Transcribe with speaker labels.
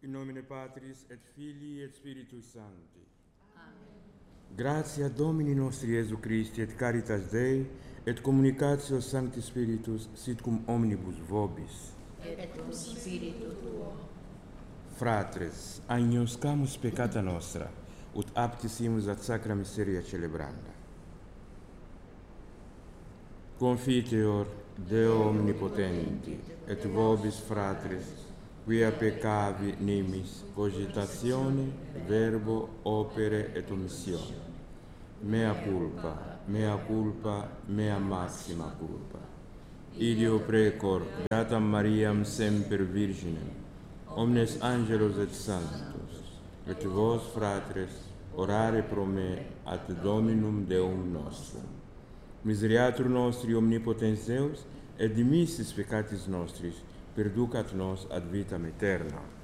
Speaker 1: In nomine Patris et Filii et Spiritus Sancti.
Speaker 2: Amen.
Speaker 1: Gratia Domini nostri Iesu Christi et caritas Dei et communicatio Sancti Spiritus sit cum omnibus vobis.
Speaker 2: Et cum spiritu tuo.
Speaker 1: Fratres, agnoscamus peccata nostra, ut aptissimus ad sacra miseria celebranda. Confiteor Deo omnipotenti, et vobis fratres, quia peccavi nimis, cogitatione, verbo, opere et omissione. Mea culpa, mea culpa, mea maxima culpa. Ideo precor, beatam Mariam semper Virginem, omnes angelos et sanctos, et vos, fratres, orare pro me ad Dominum Deum nostrum. Miseriatur nostri omnipotens Deus, et dimissis peccatis nostris, perducat nos ad vitam aeterna.